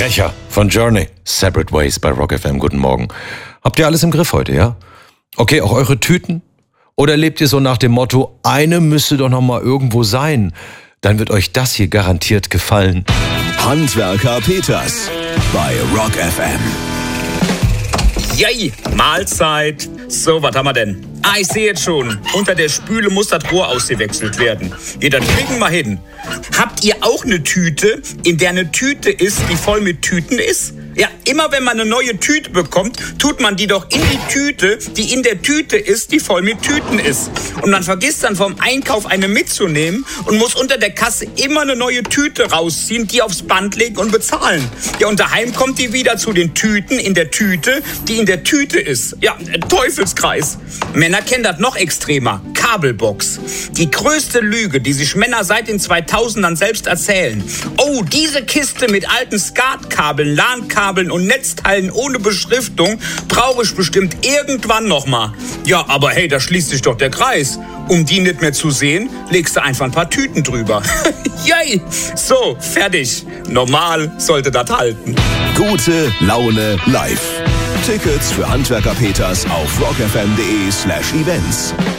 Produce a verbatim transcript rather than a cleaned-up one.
Brecher von Journey. Separate Ways bei Rock F M. Guten Morgen. Habt ihr alles im Griff heute, ja? Okay, auch eure Tüten? Oder lebt ihr so nach dem Motto, eine müsste doch noch mal irgendwo sein? Dann wird euch das hier garantiert gefallen. Handwerker Peters bei Rock F M. Yay, Mahlzeit. So, was haben wir denn? Ah, ich sehe jetzt schon. Unter der Spüle muss das Rohr ausgewechselt werden. Ja, dann kriegen wir hin. Habt ihr auch eine Tüte, in der eine Tüte ist, die voll mit Tüten ist? Ja, immer wenn man eine neue Tüte bekommt, tut man die doch in die Tüte, die in der Tüte ist, die voll mit Tüten ist. Und man vergisst dann vom Einkauf eine mitzunehmen und muss unter der Kasse immer eine neue Tüte rausziehen, die aufs Band legen und bezahlen. Ja, und daheim kommt die wieder zu den Tüten in der Tüte, die in der Tüte ist. Ja, Teufelskreis. Männer kennen das noch extremer. Kabelbox. Die größte Lüge, die sich Männer seit den zweitausendern selbst erzählen. Oh, diese Kiste mit alten Skatkabeln, LAN-Kabeln und Netzteilen ohne Beschriftung brauche ich bestimmt irgendwann noch mal. Ja, aber hey, da schließt sich doch der Kreis. Um die nicht mehr zu sehen, legst du einfach ein paar Tüten drüber. Yay! So, fertig. Normal sollte das halten. Gute Laune live. Tickets für Handwerker Peters auf rockfm.de slash events.